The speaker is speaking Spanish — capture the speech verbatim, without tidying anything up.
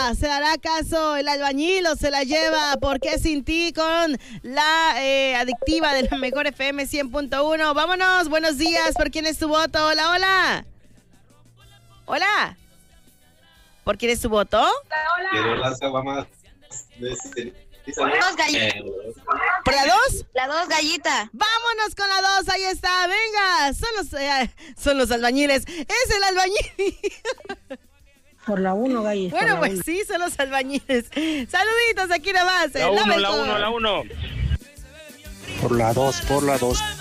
será? ¿Se dará caso el albañil o se la lleva? ¿Por qué sin ti con la eh, adictiva de la mejor F M cien punto uno? Vámonos, buenos días. ¿Por quién es tu voto? Hola, hola. Hola. ¿Por quién es tu voto? Hola, Quiero las caguamas de Dos gallitas. ¿Por la dos? La dos gallita. Vámonos con la dos, ahí está, venga. Son los, eh, son los albañiles. Es el albañil. Por la uno, Gallis. Bueno, pues uno. Sí, son los albañiles. Saluditos aquí nomás. La uno, la uno, la uno. Por la dos, por la dos.